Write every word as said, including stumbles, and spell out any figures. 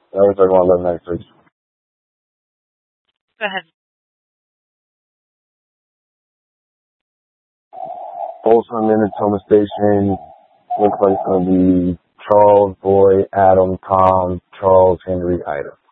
Now we're talking about eleven ninety-six. Go ahead. Folsom Minnesota Station. Looks like it's going to be Charles, Boy, Adam, Tom, Charles, Henry, Ida.